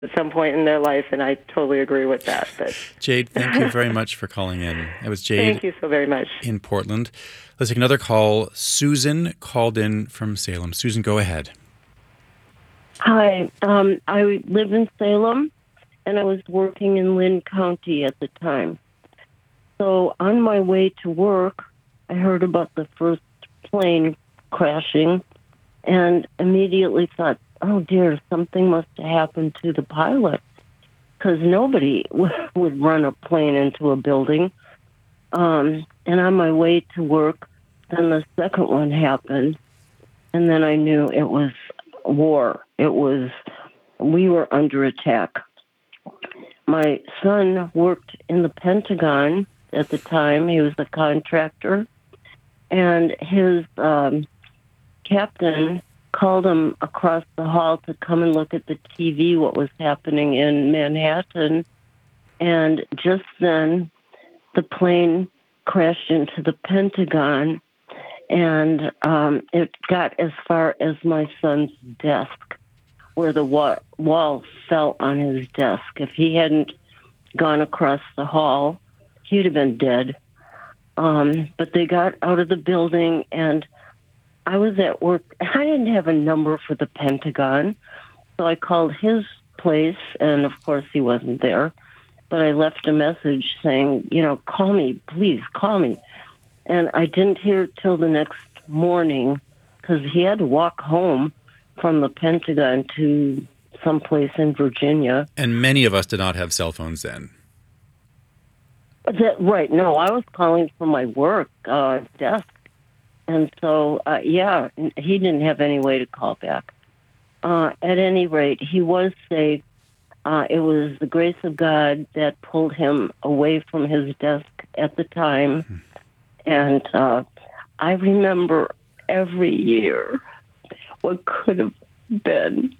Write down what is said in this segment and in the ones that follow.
at some point in their life, and I totally agree with that. But Jade, thank you very much for calling in. It was Jade. Thank you so very much. In Portland. Let's take another call. Susan called in from Salem. Susan, go ahead. Hi. I live in Salem, and I was working in Lynn County at the time. So on my way to work, I heard about the first plane crashing and immediately thought, oh dear, something must have happened to the pilot, because nobody would run a plane into a building. And on my way to work, then the second one happened, and then I knew it was war. We were under attack. My son worked in the Pentagon at the time. He was a contractor, and his captain called him across the hall to come and look at the TV, what was happening in Manhattan. And just then, the plane crashed into the Pentagon, and it got as far as my son's desk, where the wall fell on his desk. If he hadn't gone across the hall, he'd have been dead. But they got out of the building, and I was at work. I didn't have a number for the Pentagon, so I called his place, and of course he wasn't there. But I left a message saying, call me, please call me. And I didn't hear till the next morning, because he had to walk home from the Pentagon to someplace in Virginia. And many of us did not have cell phones then. Right. No, I was calling from my work desk. And so, he didn't have any way to call back. At any rate, he was safe. It was the grace of God that pulled him away from his desk at the time. And I remember every year what could have been.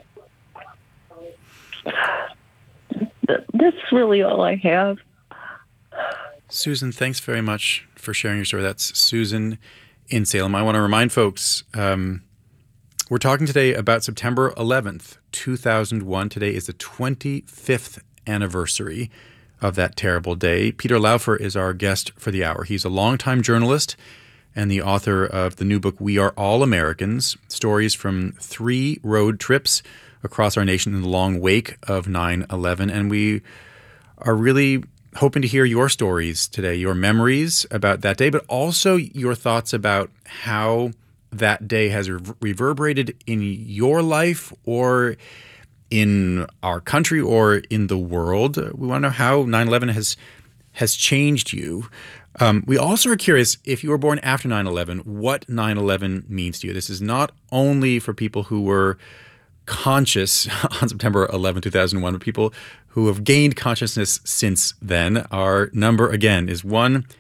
That's really all I have. Susan, thanks very much for sharing your story. That's Susan in Salem. I want to remind folks, we're talking today about September 11th, 2001. Today is the 25th anniversary of that terrible day. Peter Laufer is our guest for the hour. He's a longtime journalist and the author of the new book, We Are All Americans, stories from 3 road trips across our nation in the long wake of 9/11. And we are really hoping to hear your stories today, your memories about that day, but also your thoughts about how that day has reverberated in your life or in our country or in the world. We want to know how 9/11 has changed you. We also are curious, if you were born after 9/11, what 9/11 means to you. This is not only for people who were conscious on September 11, 2001, but people who have gained consciousness since then. Our number, again, is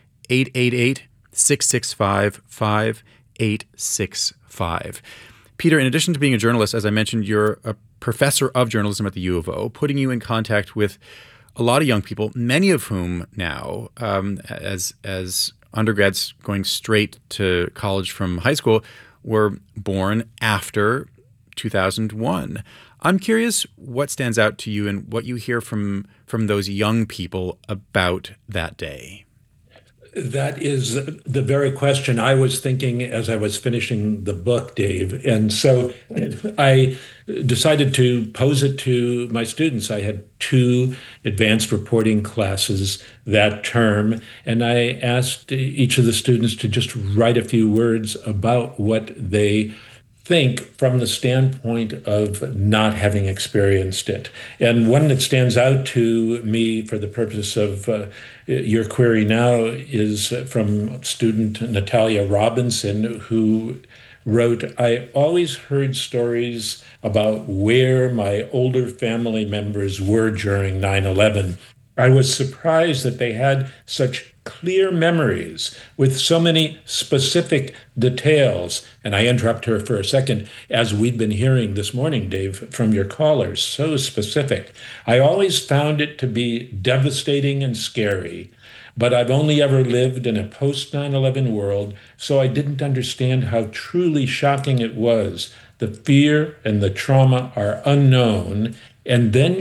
1-888-665-5865. Peter, in addition to being a journalist, as I mentioned, you're a professor of journalism at the U of O, putting you in contact with a lot of young people, many of whom now, as undergrads going straight to college from high school, were born after 2001. I'm curious what stands out to you and what you hear from those young people about that day. That is the very question I was thinking as I was finishing the book, Dave. And so I decided to pose it to my students. I had 2 advanced reporting classes that term, and I asked each of the students to just write a few words about what they think from the standpoint of not having experienced it. And one that stands out to me for the purpose of your query now is from student Natalia Robinson, who wrote, I always heard stories about where my older family members were during 9/11. I was surprised that they had such clear memories with so many specific details. And I interrupt her for a second, as we've been hearing this morning, Dave, from your callers, so specific. I always found it to be devastating and scary, but I've only ever lived in a post-9/11 world, so I didn't understand how truly shocking it was. The fear and the trauma are unknown, And then